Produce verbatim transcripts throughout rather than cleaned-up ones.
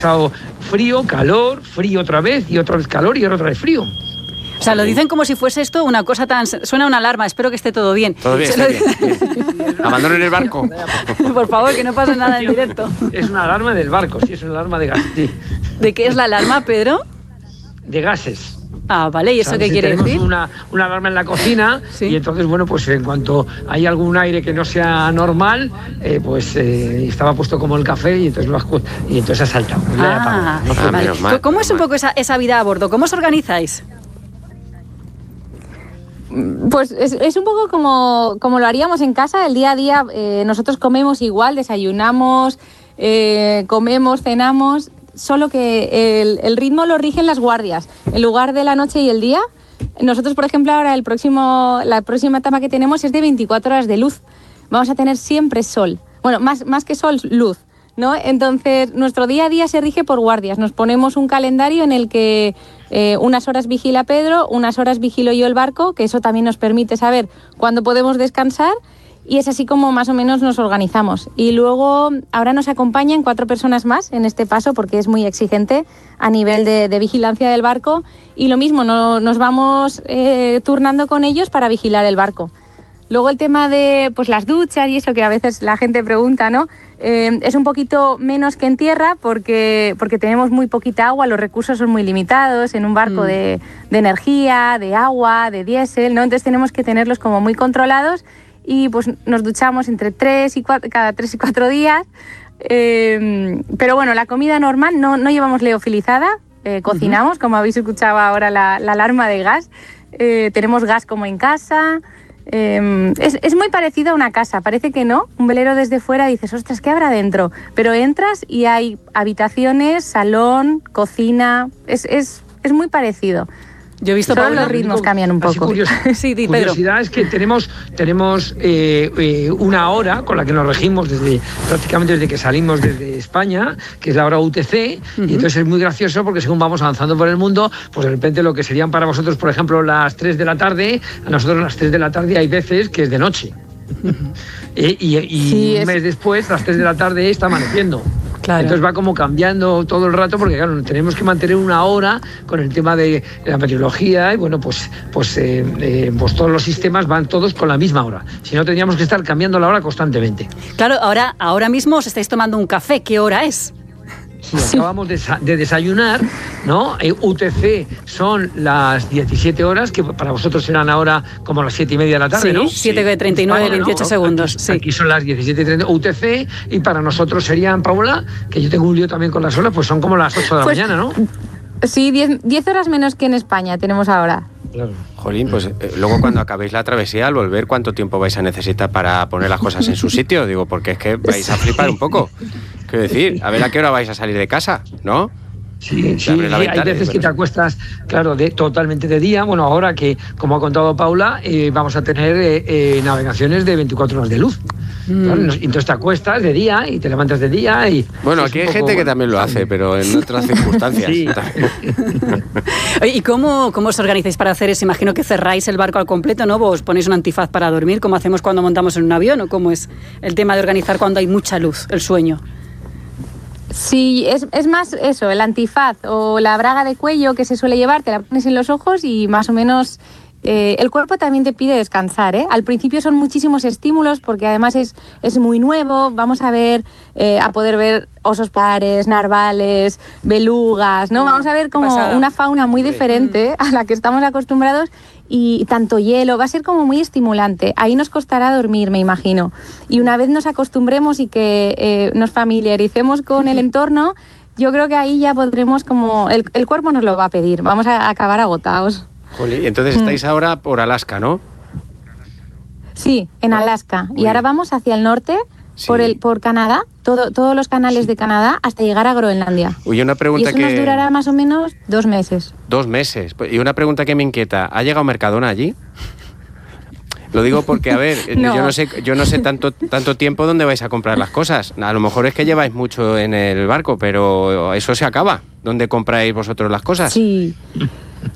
frío, calor, frío otra vez y otra vez calor y otra vez frío. O sea, lo dicen como si fuese esto una cosa tan... Suena una alarma, espero que esté todo bien. Todo bien, lo... bien, bien. Abandonen el barco. Por favor, que no pase nada en directo. Es una alarma del barco, sí, es una alarma de gases. Sí. ¿De qué es la alarma, Pedro? De gases. Ah, vale, ¿y eso qué si quiere tenemos decir? Una, una alarma en la cocina, ¿sí? Y entonces, bueno, pues en cuanto hay algún aire que no sea normal, eh, pues eh, estaba puesto como el café y entonces, lo has, y entonces ha saltado. Ah, no, vale. Menos mal, ¿Cómo es un poco esa, esa vida a bordo? ¿Cómo os organizáis? Pues es, es un poco como, como lo haríamos en casa, el día a día. Eh, nosotros comemos igual, desayunamos, eh, comemos, cenamos, solo que el, el ritmo lo rigen las guardias. En lugar de la noche y el día, nosotros, por ejemplo, ahora el próximo, la próxima etapa que tenemos es de veinticuatro horas de luz. Vamos a tener siempre sol. Bueno, más, más que sol, luz, ¿no? Entonces, nuestro día a día se rige por guardias. Nos ponemos un calendario en el que eh, unas horas vigila Pedro, unas horas vigilo yo el barco, que eso también nos permite saber cuándo podemos descansar, y es así como más o menos nos organizamos. Y luego ahora nos acompañan cuatro personas más en este paso, porque es muy exigente a nivel de, de vigilancia del barco, y lo mismo, no, nos vamos eh, turnando con ellos para vigilar el barco. Luego el tema de pues las duchas y eso que a veces la gente pregunta, ¿no? Eh, es un poquito menos que en tierra porque, porque tenemos muy poquita agua, los recursos son muy limitados en un barco mm. de, de energía, de agua, de diésel, ¿no? Entonces tenemos que tenerlos como muy controlados y pues nos duchamos entre tres y cuatro, cada tres y cuatro días. Eh, pero bueno, la comida normal no, no llevamos leofilizada, eh, cocinamos, uh-huh. como habéis escuchado ahora la, la alarma de gas, eh, tenemos gas como en casa. Eh, es, es muy parecido a una casa, parece que no, un velero desde fuera dices, ostras, ¿qué habrá dentro? Pero entras y hay habitaciones, salón, cocina, es, es, es muy parecido. Yo he visto Solo los ritmos digo, cambian un poco. Curioso, sí, di, curiosidad Pedro. Es que tenemos, tenemos eh, eh, una hora con la que nos regimos desde prácticamente desde que salimos desde España, que es la hora U T C, uh-huh. y entonces es muy gracioso porque según vamos avanzando por el mundo, pues de repente lo que serían para vosotros, por ejemplo, las tres de la tarde, a nosotros las tres de la tarde hay veces que es de noche. Uh-huh. eh, y y sí, un es... mes después, a las tres de la tarde está amaneciendo. Claro. Entonces va como cambiando todo el rato porque claro, tenemos que mantener una hora con el tema de la meteorología y bueno, pues, pues, eh, eh, pues todos los sistemas van todos con la misma hora. Si no, tendríamos que estar cambiando la hora constantemente. Claro, ahora, ahora mismo os estáis tomando un café. ¿Qué hora es? Sí, acabamos de, de desayunar, ¿no? Eh, U T C son las diecisiete horas, que para vosotros serán ahora como las siete y media de la tarde, sí, ¿no? siete y treinta y nueve, España, veintiocho ¿no? segundos. Aquí, sí. aquí son las diecisiete y treinta U T C y para nosotros serían, Paula, que yo tengo un lío también con las horas, pues son como las ocho de la pues, mañana, ¿no? Sí, diez horas menos que en España tenemos ahora. Claro. Jolín, pues eh, luego cuando acabéis la travesía, al volver, ¿cuánto tiempo vais a necesitar para poner las cosas en su sitio? Digo, porque es que vais a flipar un poco. Quiero decir, a ver a qué hora vais a salir de casa, ¿no? Sí, sí, sí hay veces que te acuestas, claro, de, totalmente de día. Bueno, ahora que, como ha contado Paula, eh, vamos a tener eh, eh, navegaciones de veinticuatro horas de luz. Mm. Claro, entonces te acuestas de día y te levantas de día y... Bueno, aquí hay poco, gente que también lo hace, pero en otras circunstancias. Sí. ¿Y cómo, cómo os organizáis para hacer eso? Imagino que cerráis el barco al completo, ¿no? ¿Vos ponéis un antifaz para dormir, como hacemos cuando montamos en un avión? ¿O cómo es el tema de organizar cuando hay mucha luz, el sueño? Sí, es, es más eso, el antifaz o la braga de cuello que se suele llevar, te la pones en los ojos y más o menos eh, el cuerpo también te pide descansar, ¿eh? Al principio son muchísimos estímulos porque además es, es muy nuevo, vamos a ver, eh, a poder ver osos polares, narvales, belugas, ¿no? Vamos a ver como Pasada. una fauna muy diferente a la que estamos acostumbrados y tanto hielo, va a ser como muy estimulante. Ahí nos costará dormir, me imagino. Y una vez nos acostumbremos y que eh, nos familiaricemos con el entorno, yo creo que ahí ya podremos como... El, el cuerpo nos lo va a pedir, vamos a acabar agotados. Jolín, entonces estáis mm. ahora por Alaska, ¿no? Sí, en Alaska. Muy y ahora vamos hacia el norte, sí. por el por Canadá, todo, todos los canales sí. de Canadá, hasta llegar a Groenlandia. Uy, una pregunta y eso que... nos durará más o menos dos meses. Dos meses. Y una pregunta que me inquieta, ¿ha llegado Mercadona allí? Lo digo porque, a ver, no. yo no sé, yo no sé tanto, tanto tiempo dónde vais a comprar las cosas. A lo mejor es que lleváis mucho en el barco, pero eso se acaba. ¿Dónde compráis vosotros las cosas? Sí.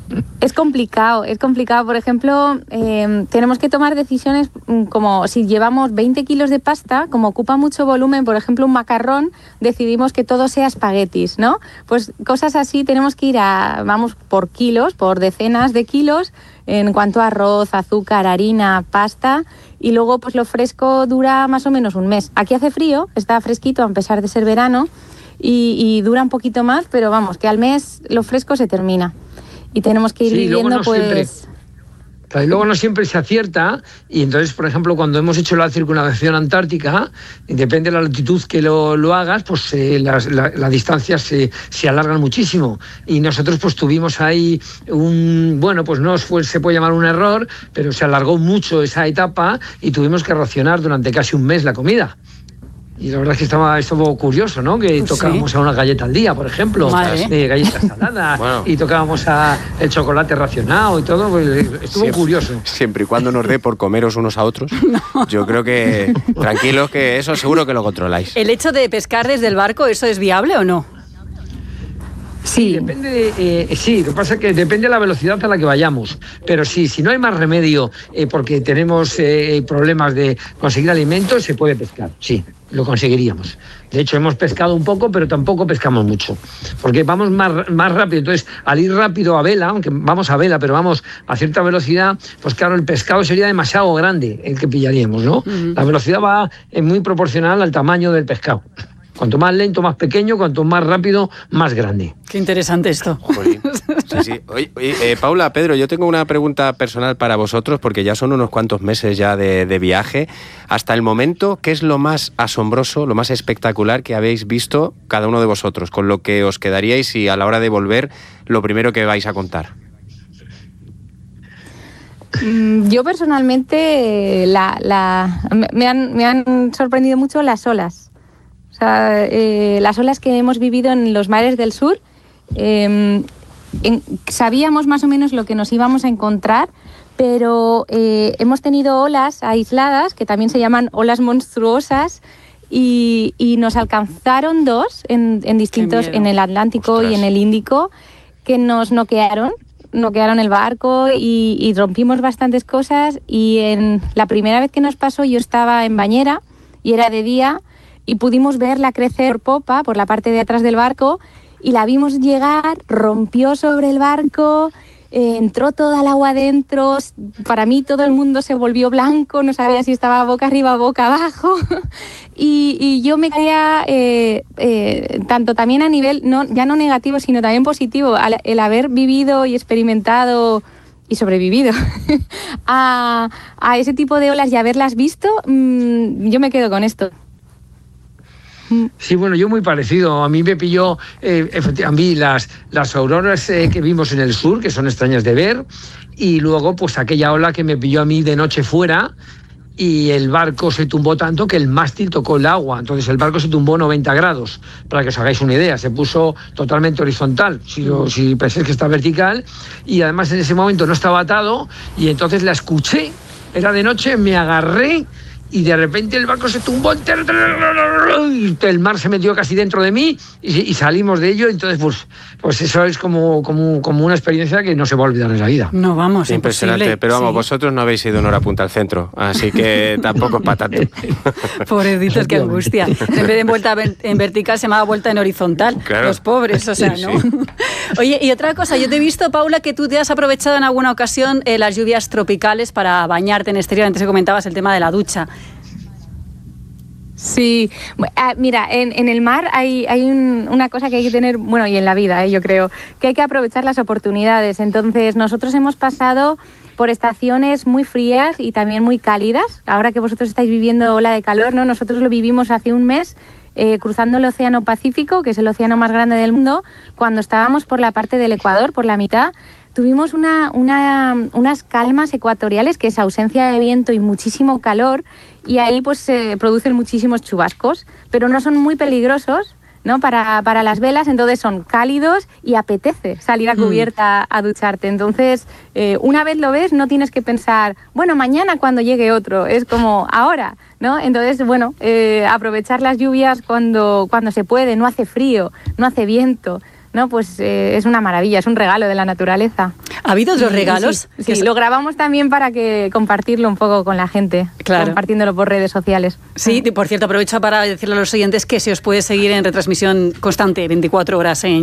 Es complicado, es complicado. Por ejemplo, eh, tenemos que tomar decisiones como si llevamos veinte kilos de pasta, como ocupa mucho volumen, por ejemplo, un macarrón, decidimos que todo sea espaguetis, ¿no? Pues cosas así, tenemos que ir a, vamos, por kilos, por decenas de kilos, en cuanto a arroz, azúcar, harina, pasta, y luego pues lo fresco dura más o menos un mes. Aquí hace frío, está fresquito a pesar de ser verano, y, y dura un poquito más, pero vamos, que al mes lo fresco se termina. Y tenemos que ir sí, viviendo, no pues... Siempre. Y luego no siempre se acierta, y entonces, por ejemplo, cuando hemos hecho la circunnavegación antártica, depende de la latitud que lo, lo hagas, pues eh, las la, la distancias se, se alargan muchísimo. Y nosotros pues tuvimos ahí un, bueno, pues no fue, se puede llamar un error, pero se alargó mucho esa etapa y tuvimos que racionar durante casi un mes la comida. Y la verdad es que estaba estuvo curioso, ¿no? Que pues tocábamos sí. a una galleta al día, por ejemplo, de galletas saladas, bueno. y tocábamos a el chocolate racionado y todo, pues estuvo siempre, curioso. Siempre y cuando nos dé por comeros unos a otros, no. yo creo que tranquilos que eso seguro que lo controláis. ¿El hecho de pescar desde el barco, eso es viable o no? Sí, depende de, eh, sí, lo que pasa es que depende de la velocidad a la que vayamos, pero sí, si no hay más remedio eh, porque tenemos eh, problemas de conseguir alimentos, se puede pescar, sí, lo conseguiríamos. De hecho, hemos pescado un poco, pero tampoco pescamos mucho, porque vamos más, más rápido. Entonces, al ir rápido a vela, aunque vamos a vela, pero vamos a cierta velocidad, pues claro, el pescado sería demasiado grande el que pillaríamos, ¿no? Uh-huh. La velocidad va eh, muy proporcional al tamaño del pescado. Cuanto más lento, más pequeño, cuanto más rápido, más grande. Qué interesante esto. Jolín. Sí, sí. Oye, oye eh, Paula, Pedro, yo tengo una pregunta personal para vosotros, porque ya son unos cuantos meses ya de, de viaje. Hasta el momento, ¿qué es lo más asombroso, lo más espectacular que habéis visto cada uno de vosotros? Con lo que os quedaríais y a la hora de volver, lo primero que vais a contar. Yo personalmente, la, la, me, han, me han sorprendido mucho las olas. O sea, eh, las olas que hemos vivido en los mares del sur, eh, en, sabíamos más o menos lo que nos íbamos a encontrar, pero eh, hemos tenido olas aisladas, que también se llaman olas monstruosas, y, y nos alcanzaron dos en, en distintos, en el Atlántico Ostras. y en el Índico, que nos noquearon, noquearon el barco y, y rompimos bastantes cosas. Y en la primera vez que nos pasó, yo estaba en bañera y era de día, y pudimos verla crecer por popa, por la parte de atrás del barco, y la vimos llegar, rompió sobre el barco, eh, entró toda el agua adentro. Para mí todo el mundo se volvió blanco, no sabía si estaba boca arriba o boca abajo. y, y yo me caía, eh, eh, tanto también a nivel, no, ya no negativo, sino también positivo, al, el haber vivido y experimentado y sobrevivido a, a ese tipo de olas y haberlas visto, mmm, yo me quedo con esto. Sí, bueno, yo muy parecido. A mí me pilló, eh, a mí las, las auroras eh, que vimos en el sur, que son extrañas de ver, y luego pues aquella ola que me pilló a mí de noche fuera, y el barco se tumbó tanto que el mástil tocó el agua. Entonces el barco se tumbó noventa grados, para que os hagáis una idea. Se puso totalmente horizontal, si, lo, si pensáis que está vertical, y además en ese momento no estaba atado, y entonces la escuché, era de noche, me agarré, y de repente el barco se tumbó entero, el mar se metió casi dentro de mí y, y salimos de ello. Entonces pues, pues eso es como, como, como una experiencia que no se va a olvidar en la vida. No, vamos, impresionante, imposible. Pero vamos, sí. Vosotros no habéis ido en hora punta al centro, así que tampoco es para tanto. Pobrecitos, qué angustia. En vez de vuelta en vertical se llamaba vuelta en horizontal. Claro. Los pobres, o sea, ¿no? Sí. Oye, y otra cosa, yo te he visto, Paula, que tú te has aprovechado en alguna ocasión eh, las lluvias tropicales para bañarte en exterior. Antes que comentabas el tema de la ducha. Sí, ah, mira, en, en el mar hay, hay un, una cosa que hay que tener, bueno, y en la vida, eh, yo creo, que hay que aprovechar las oportunidades. Entonces, nosotros hemos pasado por estaciones muy frías y también muy cálidas. Ahora que vosotros estáis viviendo ola de calor, ¿no? Nosotros lo vivimos hace un mes, eh, cruzando el Océano Pacífico, que es el océano más grande del mundo, cuando estábamos por la parte del Ecuador, por la mitad. Tuvimos una, una, unas calmas ecuatoriales, que es ausencia de viento y muchísimo calor, y ahí pues se producen muchísimos chubascos, pero no son muy peligrosos, ¿no? Para, para las velas, entonces son cálidos y apetece salir a cubierta mm. a ducharte. Entonces, eh, una vez lo ves, no tienes que pensar, bueno, mañana cuando llegue otro, es como ahora, ¿no? Entonces, bueno, eh, aprovechar las lluvias cuando, cuando se puede, no hace frío, no hace viento, ¿no? Pues eh, es una maravilla, es un regalo de la naturaleza. ¿Ha habido otros regalos? Sí, sí, sí, lo grabamos también para que compartirlo un poco con la gente, claro. compartiéndolo por redes sociales. Sí, por cierto, aprovecho para decirle a los oyentes que se os puede seguir en retransmisión constante, veinticuatro horas en